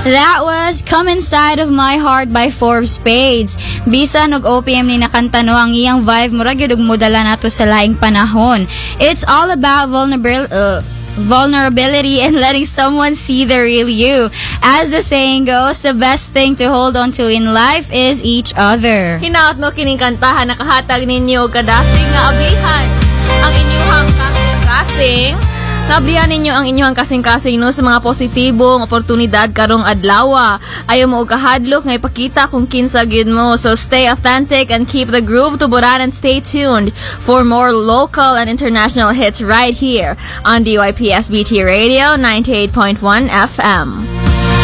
That was Come Inside of My Heart by Forbes Spades. Bisan og OPM ni nakanta no, ang iyang vibe murag gyud og modala nato sa laing panahon. It's all about vulnerability and letting someone see the real you. As the saying goes, the best thing to hold on to in life is each other. Hinaot no kining kantahan nakahatag ninyo og kadasig nga ablihan ang inyong kasing Nablihan ninyo ang inyong kasing-kasing no sa mga positibong oportunidad karong adlaw. Ayaw mo og kahadlok nga ipakita kung kinsa gyud mo. So stay authentic and keep the groove tuburan and stay tuned for more local and international hits right here on DYPSBT Radio 98.1 FM.